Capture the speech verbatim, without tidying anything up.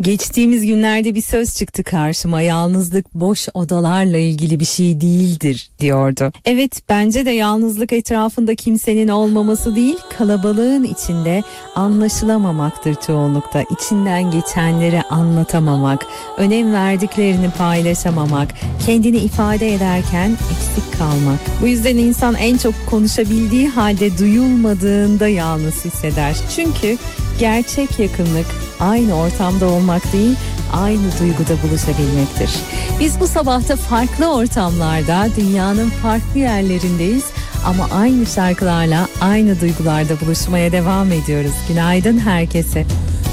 Geçtiğimiz günlerde bir söz çıktı karşıma. Yalnızlık boş odalarla ilgili bir şey değildir diyordu. Evet, bence de yalnızlık etrafında kimsenin olmaması değil, kalabalığın içinde anlaşılamamaktır çoğunlukta. İçinden geçenleri anlatamamak, önem verdiklerini paylaşamamak, kendini ifade ederken eksik kalmak. Bu yüzden insan en çok konuşabildiği halde duyulmadığında yalnız hisseder. Çünkü gerçek yakınlık aynı ortamda olmak değil, aynı duyguda buluşabilmektir. Biz bu sabahta farklı ortamlarda, dünyanın farklı yerlerindeyiz ama aynı şarkılarla, aynı duygularda buluşmaya devam ediyoruz. Günaydın herkese.